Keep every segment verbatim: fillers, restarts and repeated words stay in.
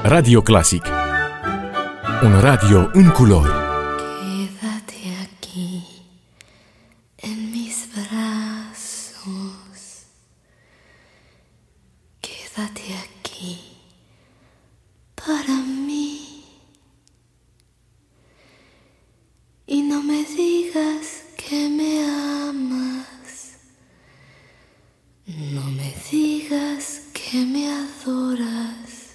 Radio Classic. Una radio, un color. Quédate aquí, en mis brazos. Quédate aquí, para mí. Y no me digas que me amas. No me digas que me adoras.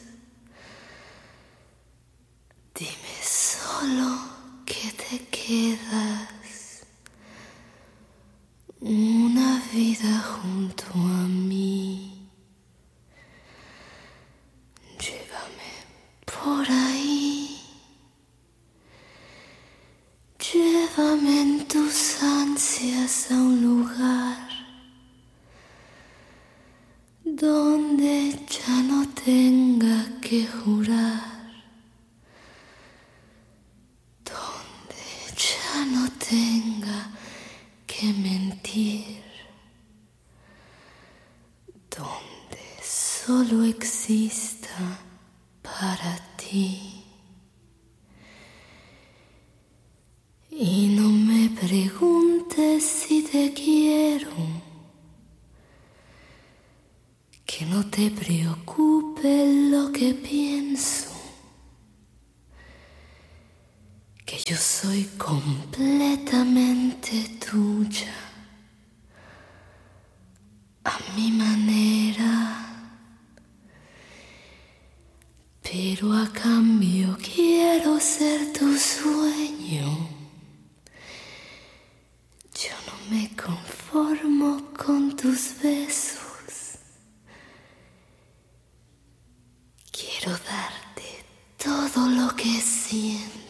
Dime solo que te quedas una vida junto a mí. Llévame por ahí. Llévame en tus ansias a un lugar donde ya no tenga que jurar. Ya no tenga que mentir, donde solo exista para ti. Y no me preguntes si te quiero, que no te preocupe lo que pienso. Que yo soy completamente tuya, a mi manera, pero a cambio quiero ser tu sueño. Yo no me conformo con tus besos, quiero darte todo lo que siento.